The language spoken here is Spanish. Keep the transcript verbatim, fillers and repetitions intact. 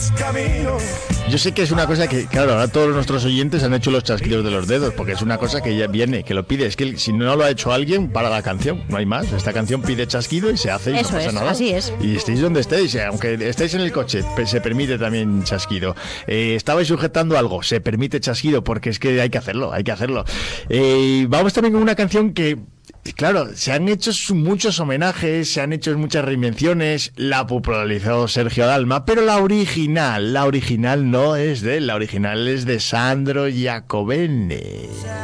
Yo sé que es una cosa que, claro, ahora todos nuestros oyentes han hecho los chasquidos de los dedos, porque es una cosa que ya viene, que lo pide. Es que si no lo ha hecho alguien, para la canción, no hay más. Esta canción pide chasquido y se hace y Eso no pasa es, nada. así es. Y estéis donde estéis, eh, aunque estéis en el coche, se permite también chasquido. Eh, estabais sujetando algo, se permite chasquido, porque es que hay que hacerlo, hay que hacerlo. Eh, vamos también con una canción que... Claro, se han hecho muchos homenajes, se han hecho muchas reinvenciones, la ha popularizado Sergio Dalma, pero la original, la original no es de él, la original es de Sandro Jacobene.